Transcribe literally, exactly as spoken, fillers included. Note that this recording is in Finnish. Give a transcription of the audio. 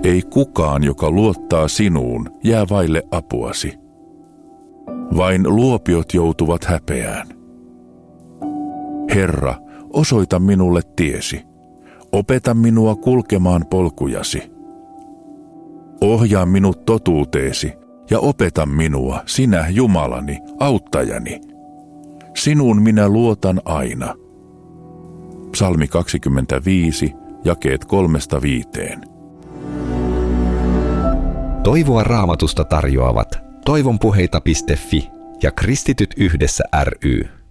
Ei kukaan, joka luottaa sinuun, jää vaille apuasi. Vain luopiot joutuvat häpeään. Herra, osoita minulle tiesi. Opeta minua kulkemaan polkujasi. Ohjaa minut totuuteesi ja opeta minua, sinä Jumalani, auttajani. Sinuun minä luotan aina. Psalmi kaksikymmentäviisi, jakeet kolmesta viiteen. Toivoa Raamatusta tarjoavat toivonpuheita piste fi ja Kristityt yhdessä ry.